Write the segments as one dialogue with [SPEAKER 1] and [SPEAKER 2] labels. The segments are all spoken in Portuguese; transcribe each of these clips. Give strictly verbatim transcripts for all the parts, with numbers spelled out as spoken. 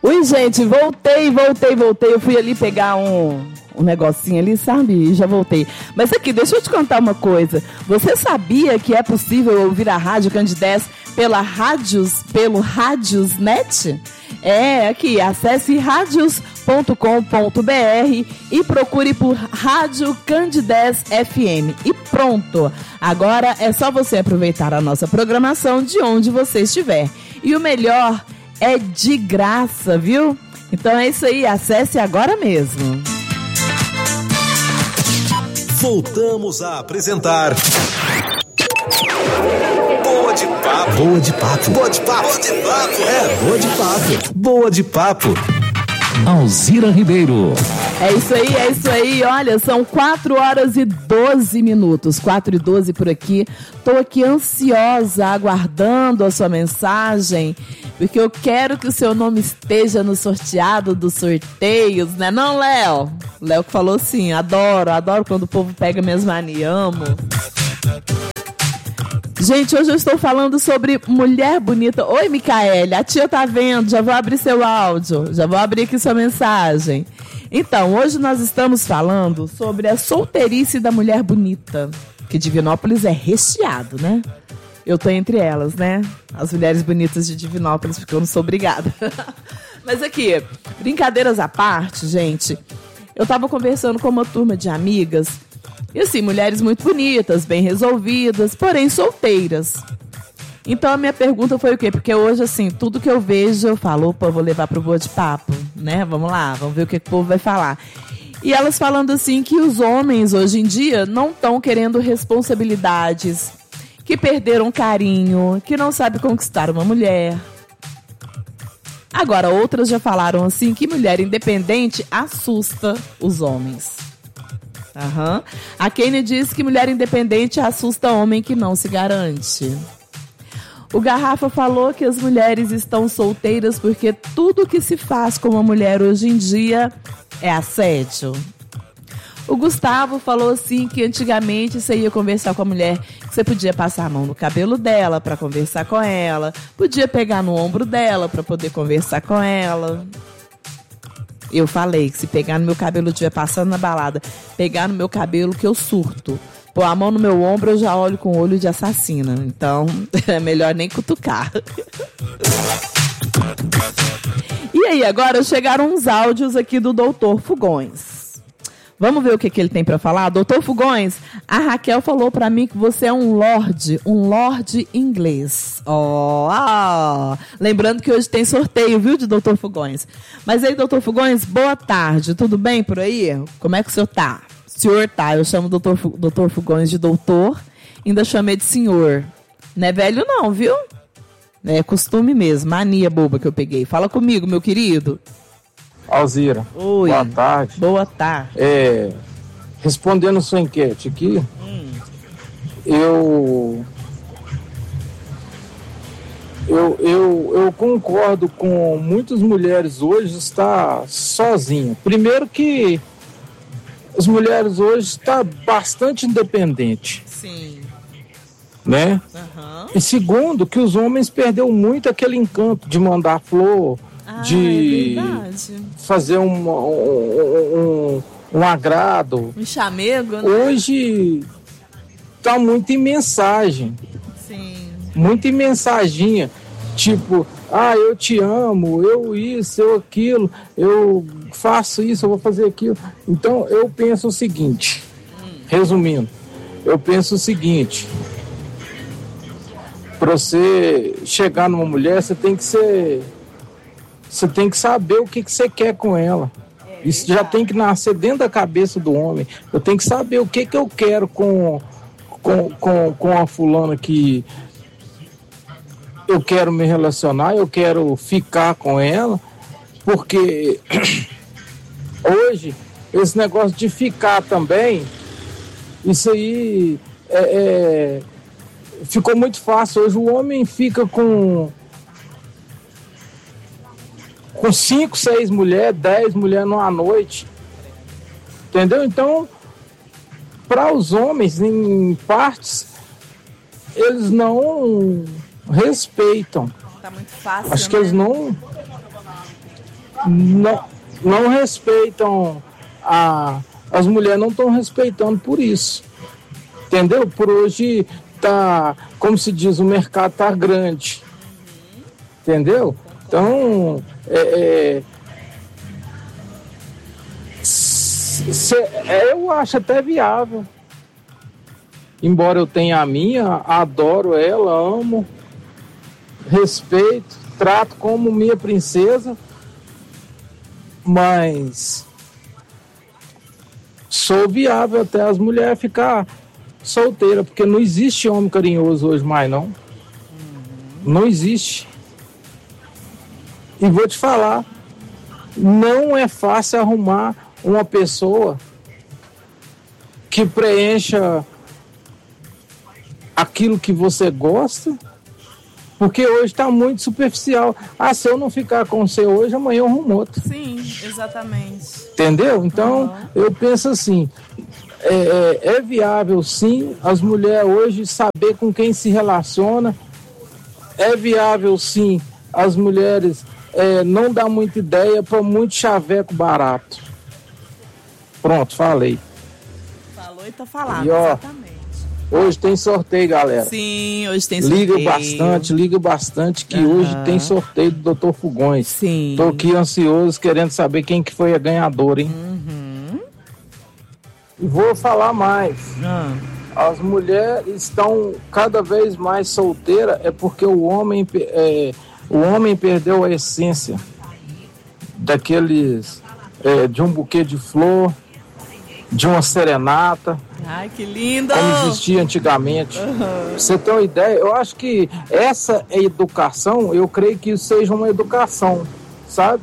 [SPEAKER 1] Ui, gente, voltei, voltei, voltei. Eu fui ali pegar um, um negocinho ali, sabe? E já voltei. Mas aqui, deixa eu te contar uma coisa. Você sabia que é possível ouvir a Rádio Candidez pela Rádios, pelo Rádiosnet? É, aqui, acesse radios ponto com ponto b r e procure por Rádio Candidez F M. E pronto! Agora é só você aproveitar a nossa programação de onde você estiver. E o melhor é de graça, viu? Então é isso aí, acesse agora mesmo.
[SPEAKER 2] Voltamos a apresentar Boa de Papo. Boa de Papo. Boa de Papo. Boa de Papo. É, Boa de Papo. Boa de Papo.
[SPEAKER 3] Alzira Ribeiro.
[SPEAKER 1] É isso aí, é isso aí. Olha, são quatro horas e doze minutos. quatro e doze por aqui. Tô aqui ansiosa, aguardando a sua mensagem, porque eu quero que o seu nome esteja no sorteado dos sorteios, né? Não, Léo? Léo que falou sim, adoro, adoro quando o povo pega minhas manias, amo. Gente, hoje eu estou falando sobre mulher bonita. Oi, Micaele, a tia tá vendo, já vou abrir seu áudio, já vou abrir aqui sua mensagem. Então, hoje nós estamos falando sobre a solteirice da mulher bonita, que Divinópolis é recheado, né? Eu tô entre elas, né? As mulheres bonitas de Divinópolis, porque eu não sou obrigada. Mas aqui, brincadeiras à parte, gente, eu tava conversando com uma turma de amigas. E assim, mulheres muito bonitas, bem resolvidas, porém solteiras. Então a minha pergunta foi o quê? Porque hoje, assim, tudo que eu vejo, eu falo, opa, vou levar pro Boa de Papo, né? Vamos lá, vamos ver o que o povo vai falar. E elas falando assim que os homens, hoje em dia, não estão querendo responsabilidades, que perderam carinho, que não sabem conquistar uma mulher. Agora, outras já falaram assim que mulher independente assusta os homens. Uhum. A Kane diz que mulher independente assusta homem que não se garante. O Garrafa falou que as mulheres estão solteiras porque tudo que se faz com uma mulher hoje em dia é assédio. O Gustavo falou assim que antigamente você ia conversar com a mulher, que você podia passar a mão no cabelo dela para conversar com ela, podia pegar no ombro dela para poder conversar com ela. Eu falei que se pegar no meu cabelo, eu estiver passando na balada, pegar no meu cabelo que eu surto. Pôr a mão no meu ombro, eu já olho com olho de assassina. Então, é melhor nem cutucar. E aí, agora chegaram uns áudios aqui do doutor Fugões. Vamos ver o que, que ele tem para falar? doutor Fugões, a Raquel falou para mim que você é um lorde, um lorde inglês. Oh, ah. Lembrando que hoje tem sorteio, viu, de doutor Fugões. Mas aí, doutor Fugões, boa tarde, tudo bem por aí? Como é que o senhor tá? Senhor tá, eu chamo o doutor, doutor Fugões de doutor, ainda chamei de senhor. Não é velho não, viu? É costume mesmo, mania boba que eu peguei. Fala comigo, meu querido.
[SPEAKER 4] Alzira,
[SPEAKER 1] Oi,
[SPEAKER 4] boa tarde.
[SPEAKER 1] Boa tarde.
[SPEAKER 4] É, respondendo sua enquete aqui, hum. eu, eu, eu, eu concordo com muitas mulheres hoje estar sozinha. Primeiro que as mulheres hoje estão bastante independentes.
[SPEAKER 1] Sim.
[SPEAKER 4] Né?
[SPEAKER 1] Uhum.
[SPEAKER 4] E segundo, que os homens perderam muito aquele encanto de mandar flor,
[SPEAKER 1] ah,
[SPEAKER 4] de
[SPEAKER 1] é
[SPEAKER 4] fazer um, um, um, um agrado.
[SPEAKER 1] Um chamego, né?
[SPEAKER 4] Hoje tá muito em mensagem.
[SPEAKER 1] Sim.
[SPEAKER 4] Muito em mensaginha. Tipo, ah, eu te amo, eu isso, eu aquilo, eu faço isso, eu vou fazer aquilo. Então eu penso o seguinte, hum. resumindo, eu penso o seguinte, para você chegar numa mulher, você tem que ser, você tem que saber o que, que você quer com ela. Isso já tem que nascer dentro da cabeça do homem. Eu tenho que saber o que, que eu quero com, com, com, com a fulana que eu quero me relacionar, eu quero ficar com ela, porque hoje esse negócio de ficar também, isso aí é, é, ficou muito fácil. Hoje o homem fica com com cinco, seis mulheres, dez mulheres numa noite, entendeu? Então, para os homens, em partes, eles não respeitam.
[SPEAKER 1] Tá muito fácil,
[SPEAKER 4] Acho que
[SPEAKER 1] né?
[SPEAKER 4] eles não não, não respeitam a, as mulheres não estão respeitando por isso, entendeu? Por hoje tá, como se diz, o mercado tá grande, entendeu? Então é, é, se, eu acho até viável, embora eu tenha a minha, adoro ela, amo, respeito, trato como minha princesa, mas sou viável até as mulheres ficar solteiras, porque não existe homem carinhoso hoje mais, não. Uhum. Não existe. E vou te falar, não é fácil arrumar uma pessoa que preencha aquilo que você gosta, porque hoje está muito superficial. Ah, se eu não ficar com você hoje, amanhã eu arrumo outro.
[SPEAKER 1] Sim, exatamente.
[SPEAKER 4] Entendeu? Então, uhum. eu penso assim, é, é, é viável sim as mulheres hoje saber com quem se relaciona, é viável sim as mulheres é, não dar muita ideia para muito chaveco barato. Pronto, falei.
[SPEAKER 1] Falou e tá falado,
[SPEAKER 4] e, ó,
[SPEAKER 1] exatamente.
[SPEAKER 4] Hoje tem sorteio, galera.
[SPEAKER 1] Sim, hoje tem sorteio.
[SPEAKER 4] Liga bastante, liga bastante que uhum. hoje tem sorteio do doutor Fugões.
[SPEAKER 1] Sim.
[SPEAKER 4] Tô aqui ansioso, querendo saber quem que foi a ganhadora, hein?
[SPEAKER 1] Uhum.
[SPEAKER 4] E vou falar mais.
[SPEAKER 1] Uhum.
[SPEAKER 4] As mulheres estão cada vez mais solteiras, é porque o homem, é, o homem perdeu a essência daqueles, é, de um buquê de flor, de uma serenata.
[SPEAKER 1] Ai, que lindo!
[SPEAKER 4] Como existia antigamente.
[SPEAKER 1] Uhum.
[SPEAKER 4] Você tem uma ideia? Eu acho que essa é educação, eu creio que isso seja uma educação, sabe?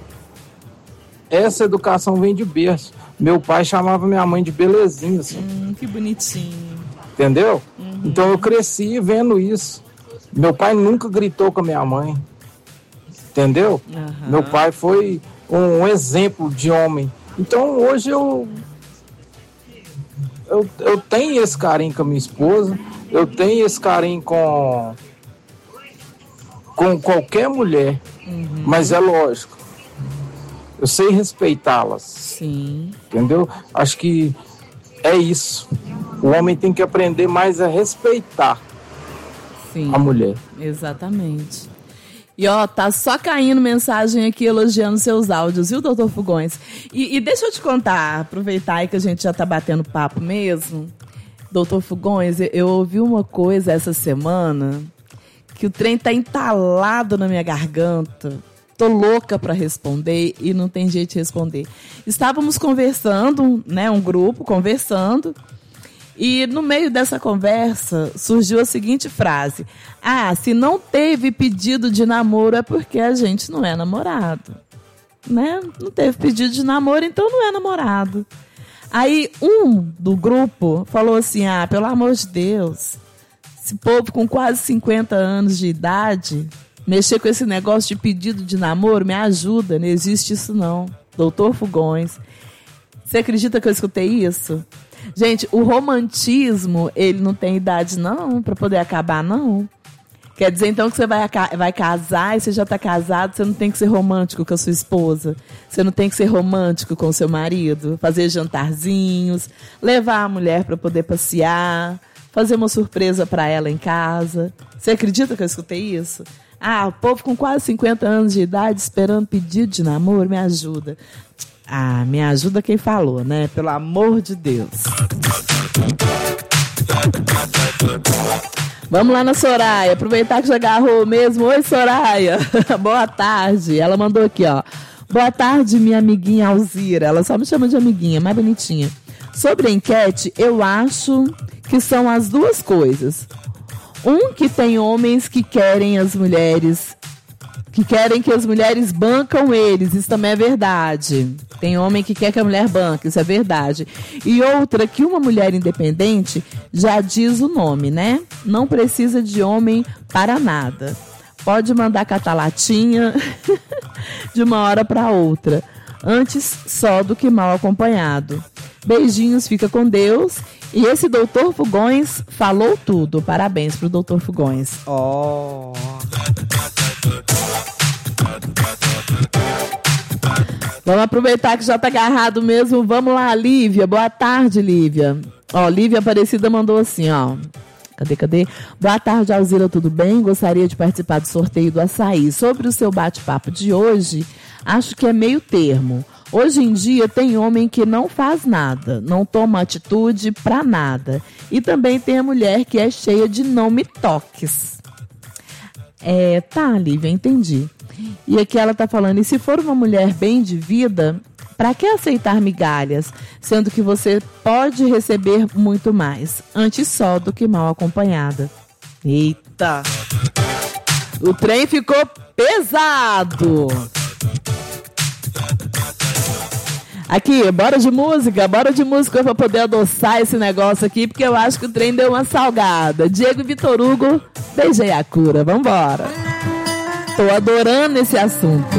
[SPEAKER 4] Essa educação vem de berço. Meu pai chamava minha mãe de belezinha, assim.
[SPEAKER 1] Hum, que bonitinho.
[SPEAKER 4] Entendeu?
[SPEAKER 1] Uhum.
[SPEAKER 4] Então eu cresci vendo isso. Meu pai nunca gritou com a minha mãe. Entendeu?
[SPEAKER 1] Uhum.
[SPEAKER 4] Meu pai foi um exemplo de homem. Então hoje eu Eu, eu tenho esse carinho com a minha esposa, eu tenho esse carinho com, com qualquer mulher, uhum. mas é lógico, eu sei respeitá-las.
[SPEAKER 1] Sim.
[SPEAKER 4] Entendeu? Acho que é isso. O homem tem que aprender mais a respeitar
[SPEAKER 1] Sim.
[SPEAKER 4] a mulher.
[SPEAKER 1] Exatamente. E ó, tá só caindo mensagem aqui elogiando seus áudios, viu, doutor Fugões? E, e deixa eu te contar, aproveitar aí que a gente já tá batendo papo mesmo. Doutor Fugões, eu, eu ouvi uma coisa essa semana que o trem tá entalado na minha garganta. Tô louca pra responder e não tem jeito de responder. Estávamos conversando, né, um grupo conversando. E no meio dessa conversa surgiu a seguinte frase: ah, se não teve pedido de namoro é porque a gente não é namorado, né? Não teve pedido de namoro, então não é namorado. Aí um do grupo falou assim: ah, pelo amor de Deus, esse povo com quase cinquenta anos de idade, mexer com esse negócio de pedido de namoro, me ajuda, não existe isso não. Doutor Fugões, você acredita que eu escutei isso? Gente, o romantismo, ele não tem idade não, para poder acabar não. Quer dizer então que você vai, vai casar e você já está casado, você não tem que ser romântico com a sua esposa. Você não tem que ser romântico com o seu marido. Fazer jantarzinhos, levar a mulher para poder passear, fazer uma surpresa para ela em casa. Você acredita que eu escutei isso? Ah, o povo com quase cinquenta anos de idade esperando pedido de namoro, me ajuda. Ah, me ajuda quem falou, né? Pelo amor de Deus. Vamos lá na Soraya, aproveitar que já agarrou mesmo. Oi, Soraya. Boa tarde. Ela mandou aqui, ó. Boa tarde, minha amiguinha Alzira. Ela só me chama de amiguinha, mais bonitinha. Sobre a enquete, eu acho que são as duas coisas. Um, que tem homens que querem as mulheres... que querem que as mulheres bancam eles, isso também é verdade. Tem homem que quer que a mulher banque, isso é verdade. E outra, que uma mulher independente, já diz o nome, né? Não precisa de homem para nada. Pode mandar catar latinha de uma hora para outra. Antes só do que mal acompanhado. Beijinhos, fica com Deus. E esse doutor Fugões falou tudo. Parabéns pro doutor Fugões. Ó... Oh. Vamos aproveitar que já tá agarrado mesmo. Vamos lá, Lívia. Boa tarde, Lívia. Ó, Lívia Aparecida mandou assim, ó. Cadê, cadê? Boa tarde, Alzira, tudo bem? Gostaria de participar do sorteio do açaí. Sobre o seu bate-papo de hoje, acho que é meio termo. Hoje em dia tem homem que não faz nada, não toma atitude pra nada. E também tem a mulher que é cheia de não me toques. É, tá, Lívia, entendi. E aqui ela tá falando, e se for uma mulher bem de vida, pra que aceitar migalhas, sendo que você pode receber muito mais, antes só do que mal acompanhada. Eita! O trem ficou pesado! Aqui, bora de música, bora de música pra poder adoçar esse negócio aqui, porque eu acho que o trem deu uma salgada. Diego e Vitor Hugo, beijei a cura, vambora. Tô adorando esse assunto.